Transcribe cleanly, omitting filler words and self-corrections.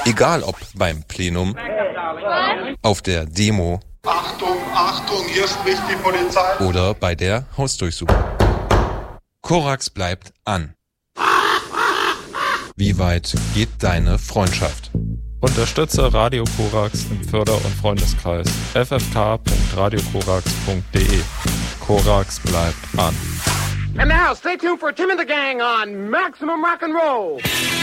Egal ob beim Plenum, auf der Demo, Achtung, Achtung, hier spricht die Polizei. Oder bei der Hausdurchsuchung. Korax bleibt an. Wie weit geht deine Freundschaft? Unterstütze Radio Korax im Förder- und Freundeskreis ffk.radiokorax.de. Korax bleibt an. And now, stay tuned for Tim and the Gang on Maximum Rock and Roll.